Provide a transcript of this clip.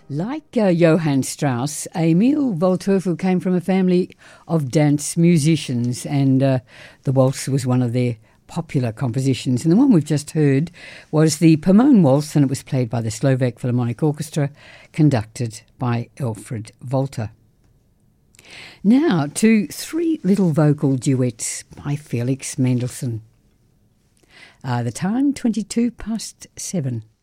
Like Johann Strauss, Emil Waldteufel came from a family of dance musicians, and the waltz was one of their popular compositions. And the one we've just heard was the Pomone Waltz, and it was played by the Slovak Philharmonic Orchestra, conducted by Alfred Volter. Now to three little vocal duets by Felix Mendelssohn. The time, 7:22.